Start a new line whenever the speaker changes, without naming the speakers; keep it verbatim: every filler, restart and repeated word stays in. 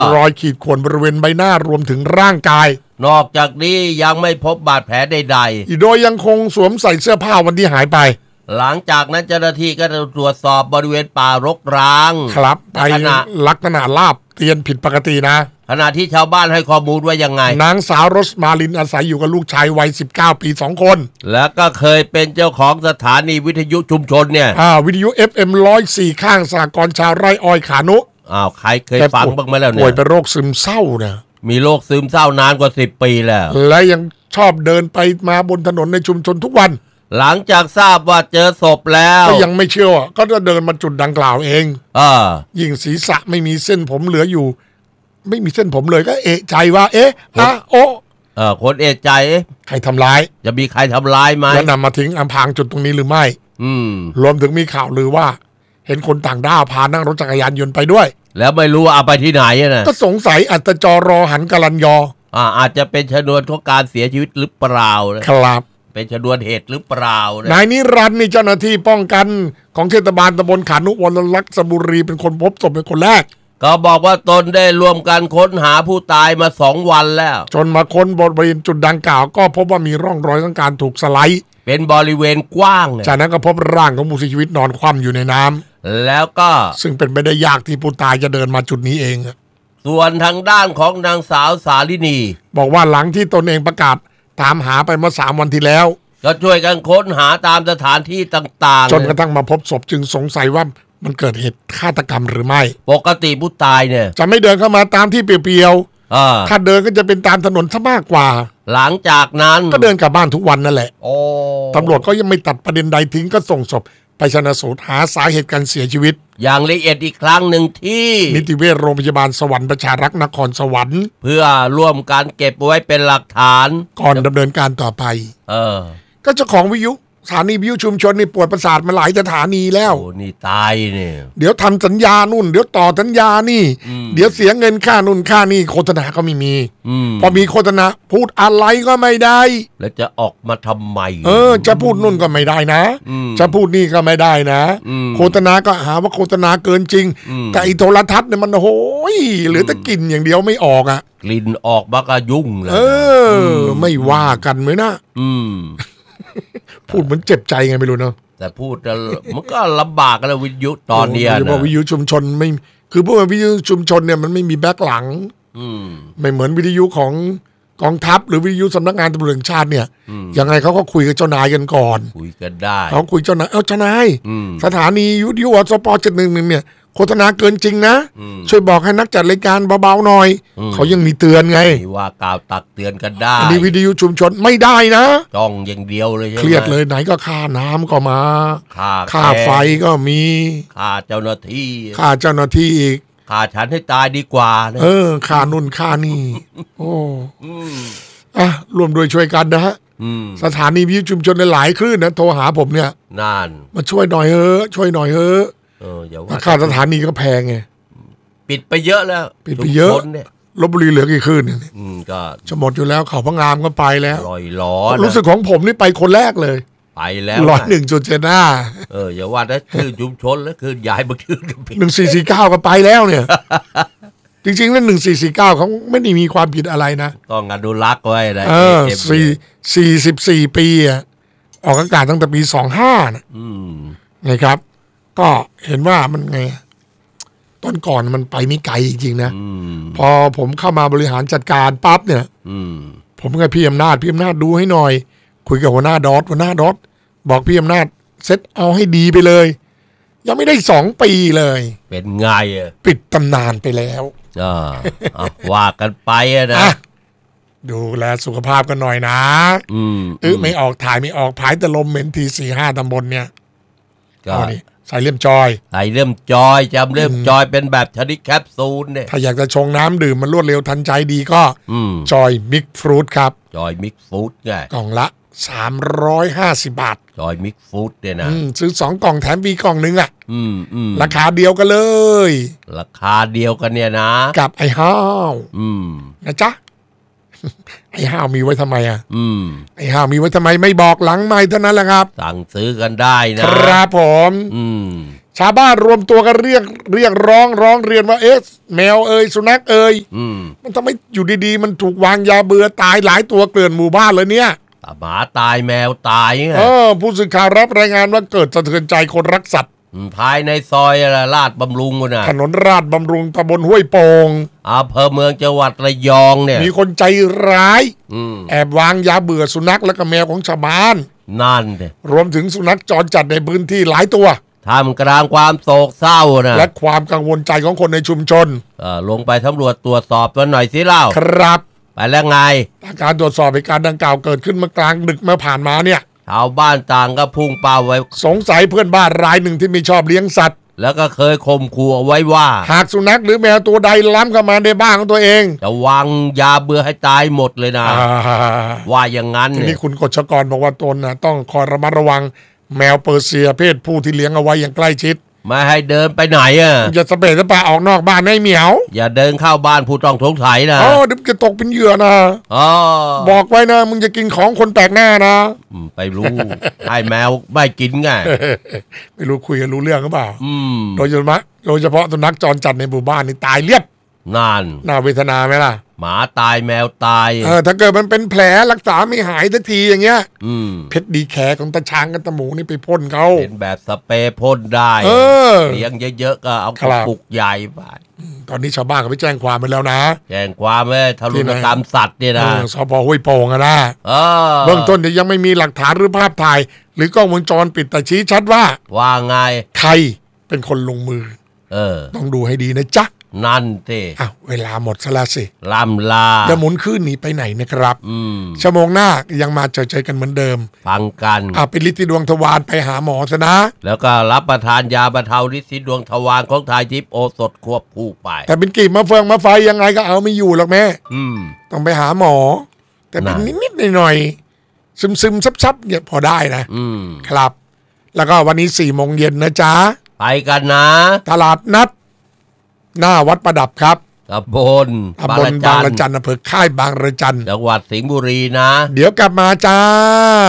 รอยขีดข่วนบริเวณใบหน้ารวมถึงร่างกาย
นอกจากนี้ยังไม่พบบาดแผลใด
ๆโดยยังคงสวมใส่เสื้อผ้าวันที่หายไป
หลังจากนั้นเจ้าหน้าที่ก็จะตรวจสอบบริเวณป่ารกร้าง
ครับไปลักษณะลาบเตียนผิดปกตินะ
ขณะที่ชาวบ้านให้ข้อมูลว่ายังไง
นางสาวโรสมาลินอาศัยอยู่กับลูกชายวัยสิบเก้าปีสองคน
แล้วก็เคยเป็นเจ้าของสถานีวิทยุชุมชนเนี่ย
อ่าวิทยุ เอฟ เอ็ม หนึ่งร้อยสี่ข้างสหกรณ์ชาวไร่อ้อยขานุ
อ้าวใครเคยฟังบ้างไหมแล้วเนี่ย
ป่วยเป็นโรคซึมเศร้านะ
มีโรคซึมเศร้านานกว่าสิบปีแล้ว
และยังชอบเดินไปมาบนถนนในชุมชนทุกวัน
หลังจากทราบว่าเจอศพแล้ว
ก็ยังไม่เชื่อก็จะเดินมาจุดดังกล่าวเอง
อ่า
ยิ่งศีรษะไม่มีเส้นผมเหลืออยู่ไม่มีเส้นผมเลยก็เอะใจว่าเอ๊ะฮะโอ้
เออคนเอะใจ
ใครทำร้าย
จะมีใครทำร้ายไหม
แล้วนำมาทิ้งอำพรางจุดตรงนี้หรือไม่
อืม
รวมถึงมีข่าวลือว่าเห็นคนต่างด้าวพานั่งรถจักรยานยนต์ไปด้วย
แล้วไม่รู้ว่าเอาไปที่ไหนนะ
ก็สงสัยอาจจะจอรอหันกาลันยอ
อ่าอาจจะเป็นชนวนของการเสียชีวิตหรือเปล่า
นะครับ
เป็นชนวนเหตุหรือเปล่าน
ายนิรันดร์นี่เจ้าหน้าที่ป้องกันของเทศบาลตำบลขานุวรลักษบุรีเป็นคนพบศพเป็นคนแรก
ก็บอกว่าตนได้ร่วมกันค้นหาผู้ตายมาสองวันแล้ว
จนมาค้นบริเวณจุดดังกล่าวก็พบว่ามีร่องรอยของการถูกสไลด์
เป็นบริเวณกว้าง
จากนั้นก็พบร่างของผู้เสียชีวิตนอนคว่ำอยู่ในน้
ำแล้วก็
ซึ่งเป็นไปได้ยากที่ผู้ตายจะเดินมาจุดนี้เอง
ส่วนทางด้านของนางสาวสาลินี
บอกว่าหลังที่ตนเองประกาศตามหาไปเมื่อสามวันที่แล้ว
ก็ช่วยกันค้นหาตามสถานที่ต่าง
ๆจนกระทั่งมาพบศพจึงสงสัยว่ามันเกิดเหตุฆาตกรรมหรือไม่
ปกติผู้ตายเนี่ย
จะไม่เดินเข้ามาตามที่เปลี่ยวๆถ้าเดินก็จะเป็นตามถนนซะมากกว่า
หลังจากนั้น
ก็เดินกลับบ้านทุกวันนั่นแหละ
โอ้
ตำรวจก็ยังไม่ตัดประเด็นใดทิ้งก็ส่งศพไปชันสูตรหาสาเหตุการเสียชีวิต
อย่างละเอียดอีกครั้งหนึ่งที่
นิติเวชโรงพยาบาลสวรรค์ประชารักษ์นครสวรรค์
เพื่อร่วมการเก็บไว้เป็นหลักฐาน
ก่อนดำเนินการต่อไป
เออ
ก็เจ้าของวิทยุสถานีวิทยุชุมชนนี่ปวดประสาทมาหลายสถานีแล้ว
โอ้นี่ตายเนี่ย
เดี๋ยวทำสัญญานู่นเดี๋ยวต่อสัญญานี่เดี๋ยวเสียเงินค่านู่นค่านี่โฆษณาก็ไม่มีพอมีโฆษณาพูดอะไรก็ไม่ได้
แล้วจะออกมาทำไม
เออจะพูดนู่นก็ไม่ได้นะจะพูดนี่ก็ไม่ได้นะโฆษณาก็หาว่าโฆษณาเกินจริงแต่อีโทรทัศน์เนี่ยมันโอ้ยเหลือแต่กลิ่นอย่างเดียวไม่ออกอ่ะ
กลิ่นออกมาก็ยุ่งเลย
เออไม่ว่ากันไหมนะ
อืม
พูดเหมือนเจ็บใจไงไม่รู้เนาะ
แต่พูดมันก็ลำบากแล้ววิทยุตอนนี้นะ
วิทยุชุมชนไม่คือพวกวิทยุชุมชนเนี่ยมันไม่มีแบ็คหลังไม่เหมือนวิทยุของกองทัพหรือวิทยุสำนักงานตำรวจแห่งชาติเนี่ยยังไงเขาก็คุยกับเจ้านายกันก่อน
คุยกันได้
เขาคุยเจ้านายเอ้าเจ้านายสถานีวิทยุอสปเจ็ดหนึ่งหนึ่งเนี่ยโฆษณาเกินจริงนะช่วยบอกให้นักจัดรายการเบาๆหน่อยเขายังมีเตือนไง
ว่ากล่าวตักเตือนกันได้
อันนี้วิทยุชุมชนไม่ได้นะ
จ้องอย่างเดียวเลย
เครียดเลยไหนก็ค่าน้ำก็มา
ค่า
ค่าไฟก็มี
ค่าเจ้าหน้าที่
ค่าเจ้าหน้าที่อีก
ค่าฉันให้ตายดีกว่า
เออค่านุ่นค่านี่โอ้อ่ะรวมด้วยช่วยกันนะฮะสถานีวิทยุชุมชนหลายคลื่นนะโทรหาผมเนี่ย
นาน
มาช่วยหน่อยเถอะช่วยหน่อยเถอะ
เอออย่าว่า
ค่าสถานีก็แพงไง
ปิดไปเยอะแล้ว
ปิดไปเยอะลพบุรีเหลือกี่คืนเนี่ย
อืมก็
จะหมดอยู่แล้วเขาพะงามก็ไปแล้ว
ลอยล้อ
รู้สึกของผมนี่ไปคนแรกเลย
ไปแล้ว
ร้อยหนึ่งจุดเจ็ดห้า
เอออย่าว่าแต่คืนชุมชนแล้วคืนย้ายมาคืนกัน
หนึ่งสี่สี่เก้าก็ไปแล้วเนี่ยจริงๆแล้วหนึ่งสี่สี่เก้าเขาไม่ได้มีความผิดอะไรนะ
ต้องอนุรักษ์ไว้นะ
เออสี่สี่สิบสี่ปีอ่ะออกอากาศตั้งแต่ปีสองห้านะ
อืม
ไงครับก็เห็นว่ามันไงตอนก่อนมันไปไม่ไกลจริงๆนะพอผมเข้ามาบริหารจัดการปั๊บเนี่ยผมก็พี่อำนาจพี่อำนาจดูให้หน่อยคุยกับหัวหน้าดอทหัวหน้าดอทบอกพี่อำนาจเซ็ตเอาให้ดีไปเลยยังไม่ได้สองปีเลย
เป็นไงอ่ะ
ปิดตำนานไปแล้ว
อ่าว่ากันไปนะ
ดูแลสุขภาพกันหน่อยนะ
อืม
เออไม่ออกถ่ายไม่ออกผายแต่ลมเหม็นทีสี่ห้าตำบลเนี่ยก็ใส่เลี่ยมจอย
ใส่เลี่ยมจอยจำเลี่ยมจอยเป็นแบบชนิดแคปซูลเนี่ย
ถ้าอยากจะชงน้ำดื่มมันรวดเร็วทันใจดีก็จอยมิกฟรุตครับ
จอยมิกฟรุตไง
กล่องละสามร้อยห้าสิบบาท
จอยมิกฟรุตเนี่ยนะ
ซื้อสองกล่องแถมวีกล่องนึงอ่ะ
รา
คาเดียวกันเลย
ราคาเดียวกันเนี่ยนะ
กับไอ้ห้าวนะจ๊ะไอ้ห้าวมีไว้ทำไมอ่ะไอ้ห้าวมีไว้ทำไมไม่บอกหลังไม่เท่านั้นแหละครับ
สั่งซื้อกันได้นะครับ
ผมชาวบ้านรวมตัวกันเรียกเรียกร้องร้องเรียนว่าเอ๊ะแมวเอ่ยสุนัขเอ่ยมันทำไมอยู่ดีๆมันถูกวางยาเบื่อตายหลายตัวเกลื่อนหมู่บ้านเลยเนี่ย
หมาตายแมวตายไง
เออผู้สื่อข่าวรับรายงานว่าเกิดสะเทือนใจคนรักสัตว์
ภายในซอยลาดบำรุงนะ
ถนนราชบำรุงตำบลห้วยโป่ง
อำเภอเมืองจังหวัดระยองเนี่ย
มีคนใจร้ายแอบวางยาเบื่อสุนัขและก็แมวของชาวบ้าน
นั่นเนี่ย
รวมถึงสุนัขจรจัดในพื้นที่หลายตัว
ท่ามกลางความโศกเศร้านะ
และความกังวลใจของคนในชุมชน
ลงไปสำรวจตรวจสอบตัวหน่อยสิเล่า
ครับ
ไปแล้วไง
การตรวจสอบเหตุการณ์ดังกล่าวเกิดขึ้นเมื่อกลางดึกเมื่อผ่านมาเนี่ย
ชาวบ้านต่างก็พุ่งเป้าไว้
สงสัยเพื่อนบ้านรายหนึ่งที่ไม่ชอบเลี้ยงสัตว์
แล้วก็เคยข่มขู่เอาไว้ว่า
หากสุนัขหรือแมวตัวใดล้ำเข้ามาในบ้านของตัวเอง
จะวางยาเบื่อให้ตายหมดเลยนะว่าอย่างนั้น
ทีนี้คุณกฤษกรบอกว่าตนนะต้องคอยระมัดระวังแมวเปอร์เซียเพศผู้ที่เลี้ยงเอาไว้อย่างใกล้ชิด
ไม่ให้เดินไปไหนอ่ะ
อย่าสเปซสปาออกนอกบ้านให้เหมียว
อย่าเดินเข้าบ้านผู้ต้องสงสัยนะ
อ๋อเดี๋ยวจะตกเป็นเหยื่อนะอ๋อบอกไว้นะมึงจะกินของคนแปลกหน้านะ
ไปรู้ให้แมวไม่กินไง
ไม่รู้คุยกันรู้เรื่องหรือเปล่าโดยเฉพาะโดยเฉพาะสุนัขจรจัดในหมู่บ้านนี่ตายเรียบ
นาน
น่าเวทนาไหมล่ะ
หมาตายแมวตาย
เออถ้าเกิดมันเป็นแผลรักษาไม่หายสักทีอย่างเงี้ยเพชรดีแขของตาช้างกับตาหมูนี่ไปพ่นเขา
เป็นแบบสเปรย์พ่นได้เลี้ยงเยอะๆก็เอากระปุกใหญ่ไป
ตอนนี้ชาวบ้านเขาไปแจ้งความไปแล้วนะ
แจ้งความไว้ทารุณกรรมสัตว์เนี่ยนะ
สพห้วยโป่งนะเบื้องต้นยังไม่มีหลักฐานหรือภาพถ่ายหรือกล้องวงจรปิดแต่ชี้ชัดว่า
ว่าไง
ใครเป็นคนลงมือเออต้องดูให้ดีนะจ๊ะ
นั่นเต้
อ้าวเวลาหมดซะแล้วสิ
ล่ำลา
จะหมุนขึ้นหนีไปไหนนะครับชั่วโมงหน้ายังมาเจอเจอกันเหมือนเดิม
ฟังกัน
อ่ะเป็นฤทธิ์ดวงทวารไปหาหมอซะนะ
แล้วก็รับประทานยาบรรเทาฤทธิ์ดวงทวารของทายทิพย์โอสถควบคู่ไป
แต่เป็นกีบมาเฟืองมาไฟยังไงก็เอาไม่อยู่หรอกแม่ต้องไปหาหมอแต่เป็นนิดๆหน่อยๆซึมๆซับๆเนี่ยพอได้นะครับแล้วก็วันนี้สี่โมงเย็นนะจ๊ะ
ไปกันนะ
ตลาดนัดหน้าวัดประดับครับ
ตำบล
ตำบลบางระจันอำเภอค่ายบางระจัน
จังหวัดสิงห์บุรีนะ
เดี๋ยวกลับมาจ้า